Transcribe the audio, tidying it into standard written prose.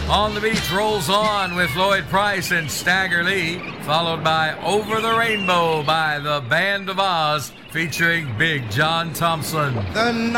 On the Beach rolls on with Lloyd Price and Stagger Lee, followed by Over the Rainbow by the Band of Oz featuring Big John Thompson. The